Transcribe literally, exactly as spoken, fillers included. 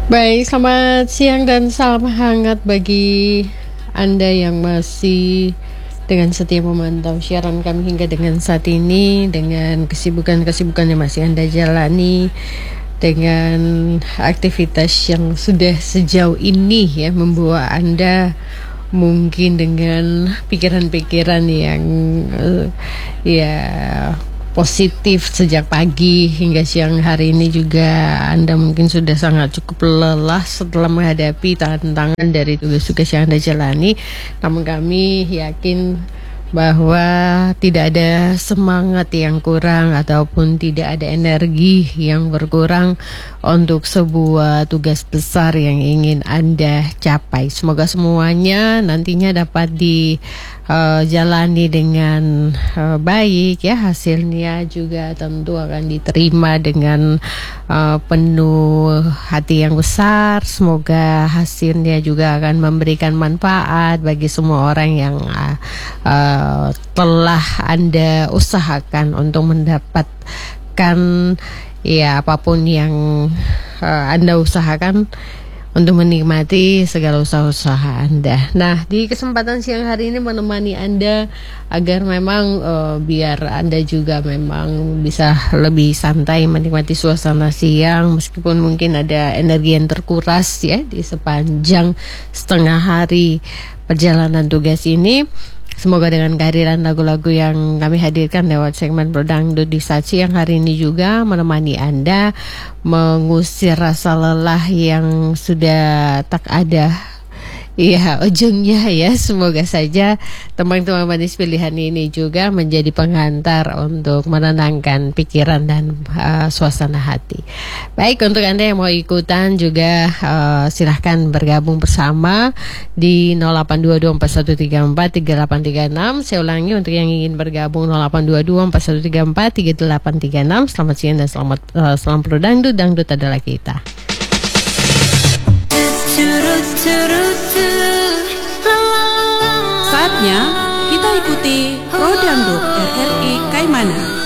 Baik, selamat siang dan salam hangat bagi Anda yang masih dengan setia memantau siaran kami hingga dengan saat ini, dengan kesibukan-kesibukan yang masih Anda jalani, dengan aktivitas yang sudah sejauh ini ya membawa Anda mungkin dengan pikiran-pikiran yang uh, ya positif sejak pagi hingga siang hari ini juga. Anda mungkin sudah sangat cukup lelah setelah menghadapi tantangan dari tugas-tugas yang Anda jalani. Namun kami yakin bahwa tidak ada semangat yang kurang ataupun tidak ada energi yang berkurang untuk sebuah tugas besar yang ingin Anda capai. Semoga semuanya nantinya dapat dijalani uh, dengan uh, baik ya. Hasilnya juga tentu akan diterima dengan uh, penuh hati yang besar. Semoga hasilnya juga akan memberikan manfaat bagi semua orang yang uh, uh, telah Anda usahakan untuk mendapatkan ya apapun yang uh, Anda usahakan untuk menikmati segala usaha-usaha Anda. Nah, di kesempatan siang hari ini menemani Anda agar memang uh, biar Anda juga memang bisa lebih santai menikmati suasana siang meskipun mungkin ada energi yang terkuras ya di sepanjang setengah hari perjalanan tugas ini. Semoga dengan kehadiran lagu-lagu yang kami hadirkan lewat segmen Berdangdut di saat siang hari ini juga menemani Anda mengusir rasa lelah yang sudah tak ada ya ujungnya ya. Semoga saja teman-teman manis pilihan ini juga menjadi pengantar untuk menenangkan pikiran dan uh, suasana hati. Baik, untuk Anda yang mau ikutan juga uh, silahkan bergabung bersama di nol delapan dua dua empat satu tiga empat tiga delapan tiga enam. Saya ulangi untuk yang ingin bergabung nol delapan dua dua empat satu tiga empat tiga delapan tiga enam. Selamat siang dan selamat uh, selamat berdangdut. Dangdut adalah kita. Saatnya kita ikuti Pro Dangdut R R I Kaimana.